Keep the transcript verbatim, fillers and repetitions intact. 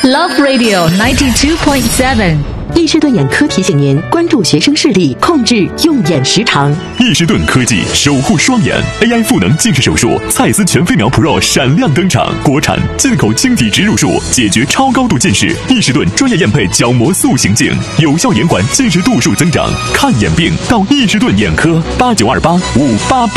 Love Radio ninety two point seven。 易士顿眼科提醒您关注学生视力，控制用眼时长。 易士顿科技守护双眼 ，A I 赋能近视手术，蔡司全飞秒 Pro 闪亮登场，国产进口晶体植入术，解决超高度近视。易士顿专业验配角膜塑形镜，有效延缓近视度数增长。看眼病到易士顿眼科，八九二八五八八。